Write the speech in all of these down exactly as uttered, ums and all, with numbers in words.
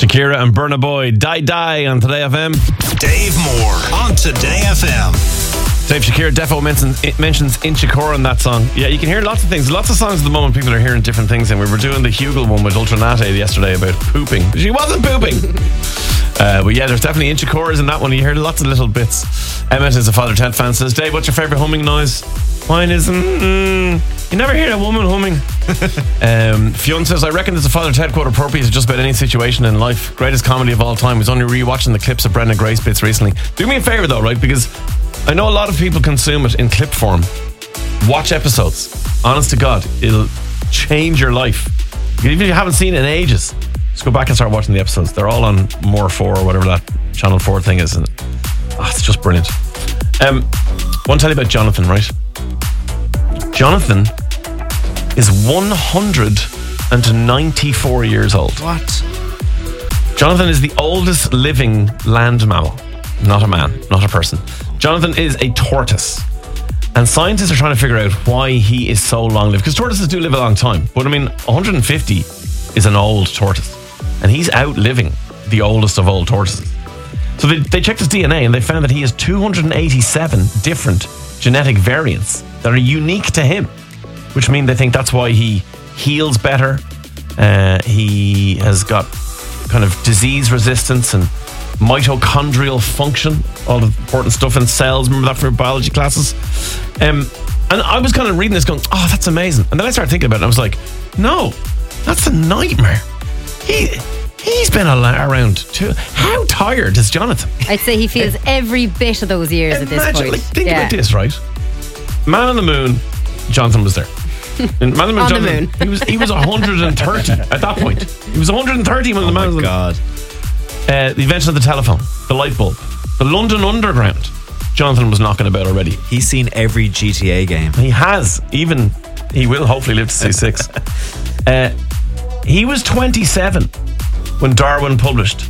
Shakira and Burna Boy, Die Die on Today F M. Dave Moore on Today F M. Dave Shakira defo mentions, mentions Inchikora in that song. Yeah, you can hear lots of things. Lots of songs at the moment, people are hearing different things. And we were doing the Hugel one with Ultranate yesterday about pooping. She wasn't pooping. uh, but yeah, there's definitely Inchikoras in that one. You hear lots of little bits. Emmett is a Father Ted fan. Says, Dave, what's your favourite humming noise? Mine is, mm, you never hear a woman humming. um, Fionn says, I reckon there's a Father Ted quote appropriate to just about any situation in life. Greatest comedy of all time. I was only rewatching the clips of Brendan Grace bits recently. Do me a favour though, right? Because I know a lot of people consume it in clip form. Watch episodes. Honest to God, it'll change your life. Even if you haven't seen it in ages, just go back and start watching the episodes. They're all on More four or whatever that Channel four thing is. And oh, it's just brilliant. Um, I want to tell you about Jonathan, right? Jonathan is one hundred ninety-four years old. What? Jonathan is the oldest living land mammal. Not a man, not a person. Jonathan is a tortoise. And scientists are trying to figure out why he is so long lived. Because tortoises do live a long time. But I mean, one hundred fifty is an old tortoise. And he's outliving the oldest of old tortoises. So they, they checked his D N A and they found that he has two hundred eighty-seven different genetic variants that are unique to him. Which mean they think that's why he heals better. Uh, he has got kind of disease resistance and mitochondrial function, all the important stuff in cells. Remember that from biology classes? Um, and I was kind of reading this going, oh, that's amazing. And then I started thinking about it and I was like, no, that's a nightmare. He, he's been around too. How tired is Jonathan? I'd say he feels every bit of those years Imagine, at this point. Like, think yeah. about this, right? Man on the Moon, Jonathan was there. And Man on the Moon, on Jonathan, the moon. He was, he was one hundred thirty at that point. He was one hundred thirty when oh the man my was on God. Uh, the invention of the telephone, the light bulb, the London Underground. Jonathan was knocking about already. He's seen every G T A game. He has. Even he will hopefully live to see six. uh, he was twenty-seven when Darwin published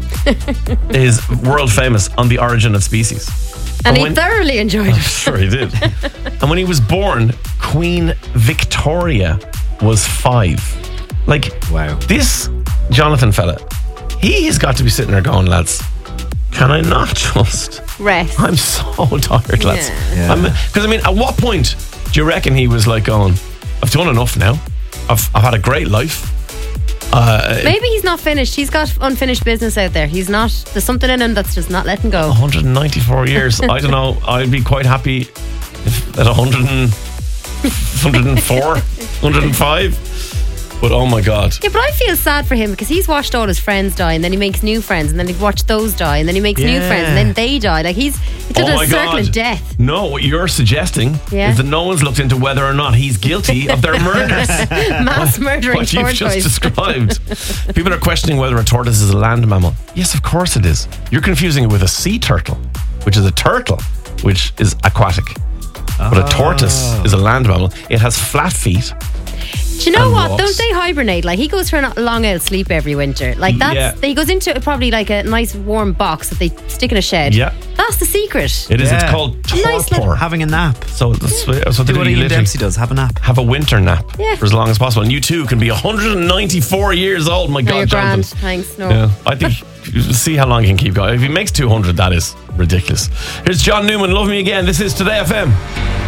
his world famous On the Origin of Species. And, and he when, thoroughly enjoyed I'm it. sure he did. And when he was born, Queen Victoria was five. Like, wow. This Jonathan fella, he has got to be sitting there going, lads, can I not just rest? I'm so tired, lads. Yeah. Because, yeah. I mean, at what point do you reckon he was like going, I've done enough now. I've, I've had a great life. Uh, Maybe he's not finished. He's got unfinished business out there. He's not, there's something in him that's just not letting go. one hundred ninety-four years. I don't know. I'd be quite happy if at one hundred and, one hundred four, one hundred five. But oh my God. Yeah, but I feel sad for him because he's watched all his friends die and then he makes new friends and then he watched those die and then he makes Yeah. new friends and then they die. Like he's, he did Oh a my circle God. of death. No, what you're suggesting Yeah. is that no one's looked into whether or not he's guilty of their murders. Mass murdering What you've just tortoise. described. People are questioning whether a tortoise is a land mammal. Yes, of course it is. You're confusing it with a sea turtle, which is a turtle, which is aquatic. But a tortoise is a land mammal. It has flat feet. Do you know and what? walks. Don't they hibernate? Like he goes for a long out sleep every winter. Like that's Yeah. he goes into probably like a nice warm box that they stick in a shed. Yeah. That's the secret. It is. Yeah. It's called Nice torpor. little- Having a nap. So that's that's what they Do do. what You Ian literally Dempsey does. Have a nap. have a winter nap Yeah. for as long as possible. And you too can be one hundred ninety-four years old. My No, God, you're grand. Jonathan. Thanks. No. Yeah, I think see how long he can keep going. If he makes two hundred, that is ridiculous. Here's John Newman. Love Me Again. This is Today F M.